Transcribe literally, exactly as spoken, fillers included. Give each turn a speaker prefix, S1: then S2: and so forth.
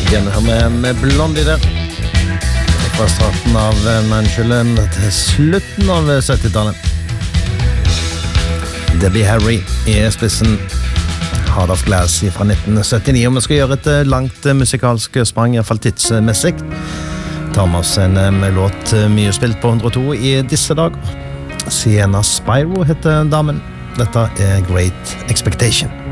S1: Igjen her med, med Blondie der. Fra starten av Manchelen til slutten av syttitallet. Debbie Harry i spissen. Heart of Glass fra nitten syttini. Og vi skal gjøre et langt musikalsk sprang, i hvert fall tidsmessig. Tar med oss en låt mye spilt på hundre og to i disse dager. Sienna Spyro heter damen. Dette er Great Expectation.